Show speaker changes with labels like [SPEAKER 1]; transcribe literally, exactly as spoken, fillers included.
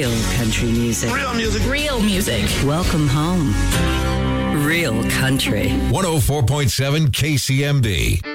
[SPEAKER 1] Real country music.
[SPEAKER 2] Real music.
[SPEAKER 3] Real music.
[SPEAKER 1] Welcome home. Real country.
[SPEAKER 4] one oh four point seven K C M D.